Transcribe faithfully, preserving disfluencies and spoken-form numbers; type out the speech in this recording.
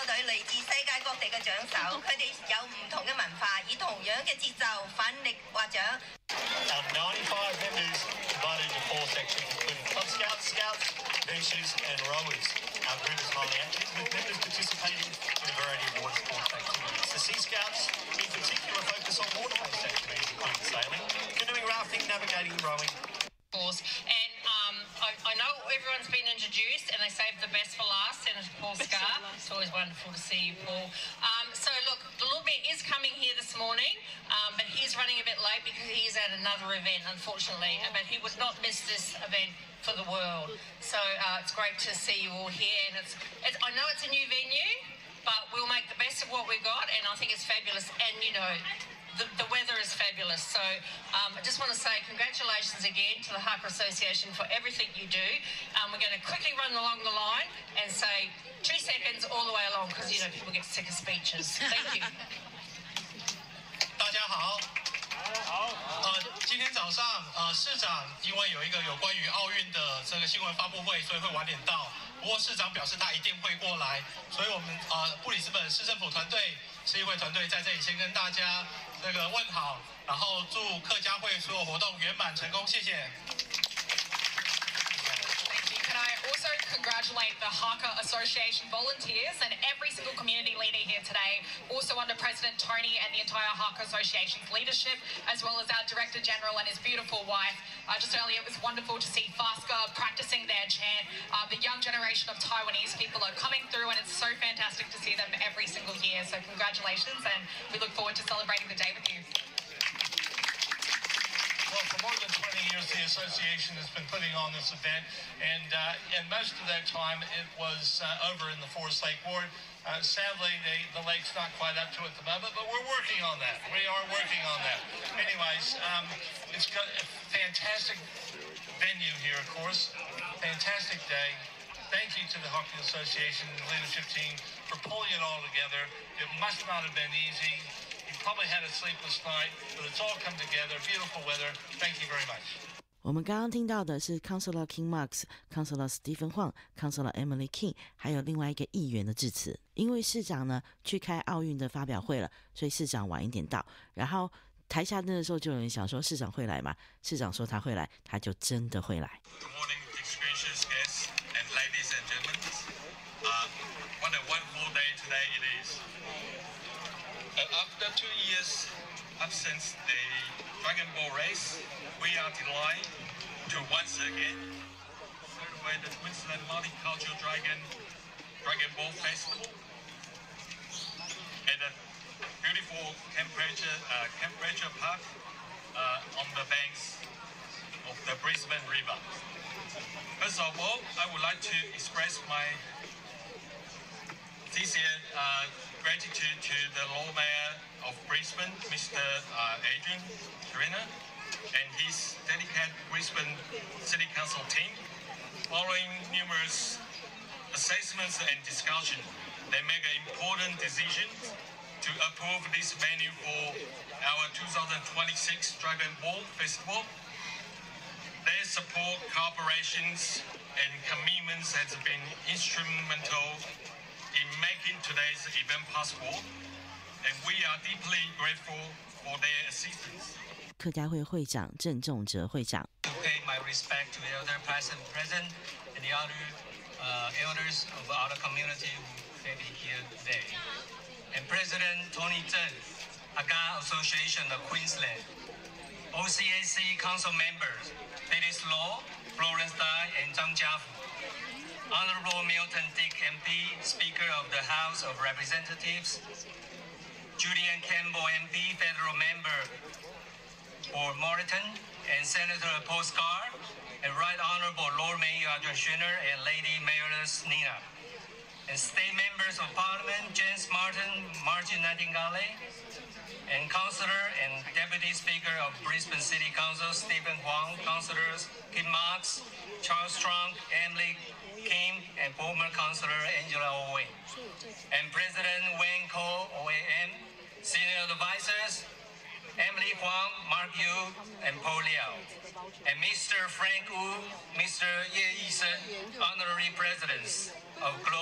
隊嚟自世界各地嘅獎手，佢哋有唔同嘅文化，以同樣嘅節奏奮力劃獎。 Our ninety-five members divided into four sections, including Club Scouts, Scouts, Benchers and Rowers. Our group is highly active, with members participating in a variety of water sports activities. The Sea Scouts, in particular, focus on water-based activities, including sailing, canoeing, rafting, navigating, rowing. And um, I, I know everyone's been introduced and they saved the best for last, Senator Paul Scar. It's always wonderful to see you, Paul. Um, so look, the Lord Mayor is coming here this morning, um, but he's running a bit late because he's at another event, unfortunately. But he would not miss this event for the world. So uh, it's great to see you all here. And it's, it's I know it's a new venue, but we'll make the best of what we've got, and I think it's fabulous. And you know, The, the weather is fabulous. So um, I just want to say congratulations again to the Haka Association for everything you do. Um, we're going to quickly run along the line and say two seconds all the way along because, you know, people get sick of speeches. Thank you. 大家好。好。呃，今天早上呃，市长因为有一个有关于奥运的这个新闻发布会，所以会晚点到。不过市长表示他一定会过来，所以我们呃布里斯本市政府团队、市议会团队在这里先跟大家这个问好，然后祝客家会所有活动圆满成功，谢谢。 Can I also congratulate the Haka Association volunteers and every single community leader here today, also under President Tony and the entire Haka Association's leadership, as well as our Director General and his beautiful wife. Uh, just earlier, it was wonderful to see FASCA practicing their chant. Uh, the young generation of Taiwanese people are coming through, and it's so fantastic to see them every single year. So congratulations, and we look forward to celebrating the day with you. Well, for more than twenty years, the association has been putting on this event, and uh, and most of that time it was uh, over in the Forest Lake Ward. Uh, sadly, the, the lake's not quite up to it at the moment, but we're working on that. We are working on that. Anyways, um, it's got a fantastic venue here, of course. Fantastic day. Thank you to the Hockey Association and the leadership team for pulling it all together. It must not have been easy. Probably had a sleepless night, but it's all come together. Beautiful weather. Thank you very much. 我们刚刚听到的是 Councilor King Marks、Councilor Stephen Huang、Councilor Emily King， 还有另外一个议员的致辞。因为市长呢去开奥运的发表会了，所以市长晚一点到。然后台下那个时候就有人想说市长会来吗？市长说他会来，他就真的会来。 Good morning, distinguished guests and ladies and gentlemen. Uh, what a wonderful day today it is. After two years absence the Dragon Ball race, we are delighted to once again celebrate the Queensland Multicultural Dragon Dragon Ball Festival at a beautiful temperature uh, temperature park uh, on the banks of the Brisbane River. First of all, I would like to express my sincere uh, gratitude to the Lord Mayor of Brisbane, Mister Uh, Adrian Carina, and his dedicated Brisbane City Council team. Following numerous assessments and discussion, they make an important decision to approve this venue for our two thousand twenty-six Dragon Ball Festival. Their support, cooperations, and commitments has been instrumental in making today's event possible, and we are deeply grateful for their assistance. 客家会会长郑仲哲会长 To pay my respect to the elder past and present and the other uh, elders of our community who may be here today. And President Tony Zheng, Haka Association of Queensland, O C A C Council members, Phyllis Law, Florence Dai, and Zhang Jiafu. Honorable Milton Dick M P, Speaker of the House of Representatives, Julian Campbell M P, Federal Member for Moreton, and Senator Paul Scar, and Right Honorable Lord Mayor Adrian Schreiner and Lady Mayoress Nina, and State Members of Parliament James Martin, Martin Nightingale, and Councillor and Deputy Speaker of Brisbane City Council Stephen Huang, Councillors Kim Marks, Charles Strong, Emily Kim, and former Councillor Angela Owen, and President Wayne Ko, O A M, Senior Advisors Emily Huang, Mark Yu, and Paul Liao, and Mister Frank Wu, Mister Ye Yisen, Honorary Presidents of Global